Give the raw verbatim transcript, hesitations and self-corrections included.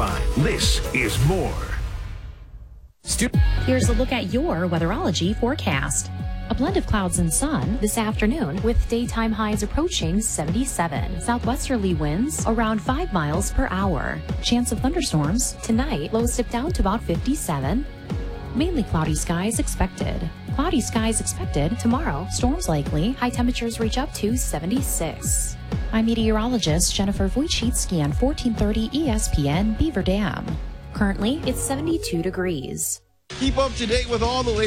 Nightline. This is more. Here's a look at your weatherology forecast. A blend of clouds and sun this afternoon with daytime highs approaching seventy-seven. Southwesterly winds around five miles per hour. Chance of thunderstorms tonight, lows dip down to about fifty-seven. Mainly cloudy skies expected. Cloudy skies expected tomorrow. Storms likely. High temperatures reach up to seventy-six. I'm meteorologist Jennifer Wojcicki on fourteen thirty E S P N Beaver Dam. Currently, it's seventy-two degrees. Keep up to date with all the latest